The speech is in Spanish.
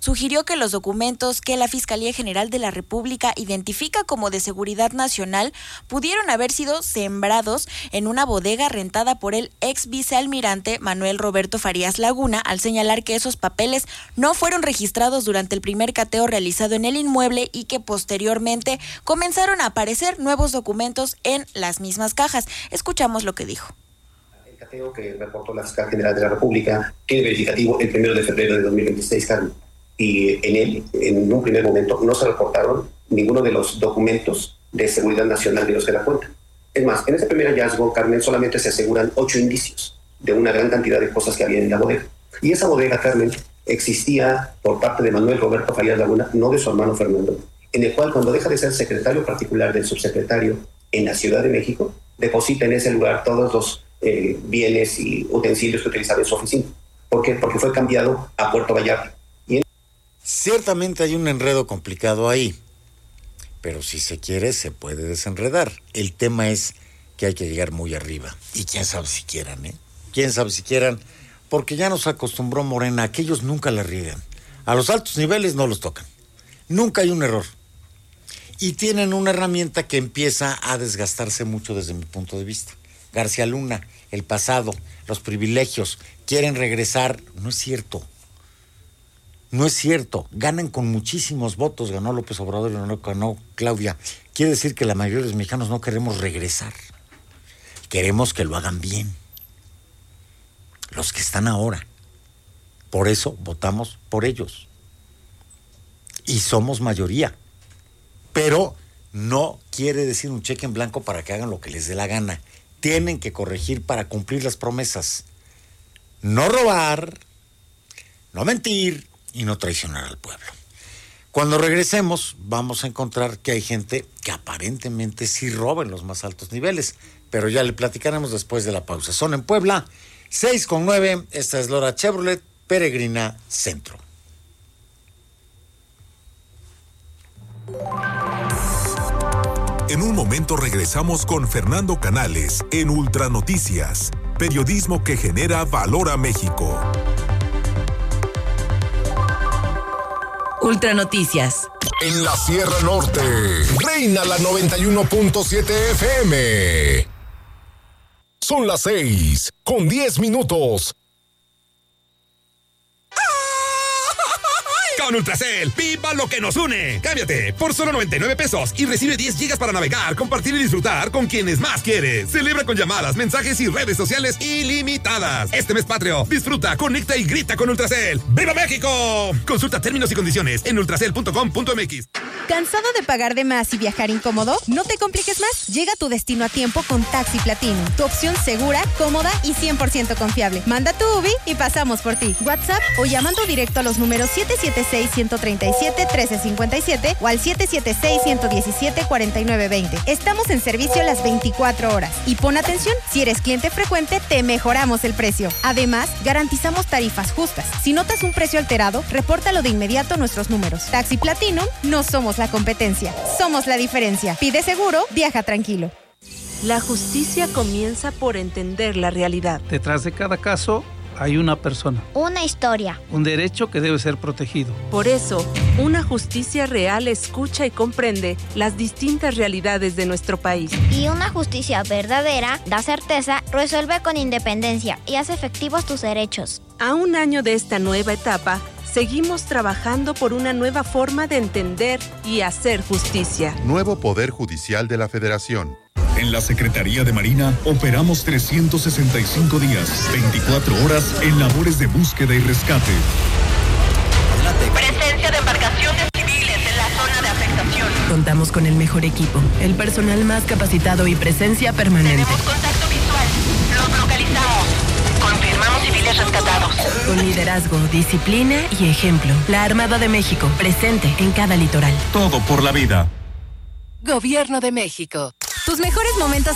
sugirió que los documentos que la Fiscalía General de la República identifica como de seguridad nacional pudieron haber sido sembrados en una bodega rentada por el ex vicealmirante Manuel Roberto Farías Laguna, al señalar que esos papeles no fueron registrados durante el primer cateo realizado en el inmueble y que posteriormente comenzaron a aparecer nuevos documentos en las mismas cajas. Escuchamos lo que dijo. El cateo que reportó la Fiscalía General de la República tiene verificativo el 1 de febrero de 2026, Carmen, y en él, en un primer momento, no se reportaron ninguno de los documentos de seguridad nacional de los que da cuenta. Es más, en ese primer hallazgo, Carmen, solamente se aseguran 8 indicios de una gran cantidad de cosas que había en la bodega. Y esa bodega, Carmen, existía por parte de Manuel Roberto Farías Laguna, no de su hermano Fernando, en el cual, cuando deja de ser secretario particular del subsecretario en la Ciudad de México, deposita en ese lugar todos los bienes y utensilios que utilizaba en su oficina. ¿Por qué? Porque fue cambiado a Puerto Vallarta. Ciertamente hay un enredo complicado ahí, pero si se quiere se puede desenredar. El tema es que hay que llegar muy arriba, y quién sabe si quieran, quién sabe si quieran, porque ya nos acostumbró Morena a que ellos nunca la riegan. A los altos niveles no los tocan, nunca hay un error. Y tienen una herramienta que empieza a desgastarse mucho desde mi punto de vista. García Luna, el pasado, los privilegios, quieren regresar. No es cierto. No es cierto. Ganan con muchísimos votos. Ganó López Obrador y ganó Claudia. Quiere decir que la mayoría de los mexicanos no queremos regresar. Queremos que lo hagan bien. Los que están ahora. Por eso votamos por ellos. Y somos mayoría. Pero no quiere decir un cheque en blanco para que hagan lo que les dé la gana. Tienen que corregir para cumplir las promesas. No robar, no mentir y no traicionar al pueblo. Cuando regresemos vamos a encontrar que hay gente que aparentemente sí roba en los más altos niveles, pero ya le platicaremos después de la pausa. Son en Puebla, 6:09, esta es Lora Chevrolet, Peregrina Centro. En un momento regresamos con Fernando Canales en Ultranoticias, periodismo que genera valor a México. Ultranoticias. En la Sierra Norte, reina la 91.7 FM. Son las 6:10. Con Ultracel, viva lo que nos une. Cámbiate por solo 99 pesos y recibe 10 gigas para navegar, compartir y disfrutar con quienes más quieres. Celebra con llamadas, mensajes y redes sociales ilimitadas. Este mes patrio, disfruta, conecta y grita con Ultracel. ¡Viva México! Consulta términos y condiciones en ultracel.com.mx. ¿Cansado de pagar de más y viajar incómodo? No te compliques más. Llega a tu destino a tiempo con Taxi Platinum. Tu opción segura, cómoda y 100% confiable. Manda tu UBI y pasamos por ti. WhatsApp o llamando directo a los números 776-137-1357 o al 776-117-4920. Estamos en servicio las 24 horas. Y pon atención, si eres cliente frecuente, te mejoramos el precio. Además, garantizamos tarifas justas. Si notas un precio alterado, repórtalo de inmediato a nuestros números. Taxi Platinum, no somos la competencia, somos la diferencia. Pide seguro, viaja tranquilo. La justicia comienza por entender la realidad. Detrás de cada caso hay una persona. Una historia. Un derecho que debe ser protegido. Por eso, una justicia real escucha y comprende las distintas realidades de nuestro país. Y una justicia verdadera da certeza, resuelve con independencia y hace efectivos tus derechos. A un año de esta nueva etapa, seguimos trabajando por una nueva forma de entender y hacer justicia. Nuevo Poder Judicial de la Federación. En la Secretaría de Marina operamos 365 días, 24 horas en labores de búsqueda y rescate. Presencia de embarcaciones civiles en la zona de afectación. Contamos con el mejor equipo, el personal más capacitado y presencia permanente. Tenemos contacto visual. Los localizamos. Confirmamos civiles rescatados. Con liderazgo, disciplina y ejemplo. La Armada de México, presente en cada litoral. Todo por la vida. Gobierno de México. Tus mejores momentos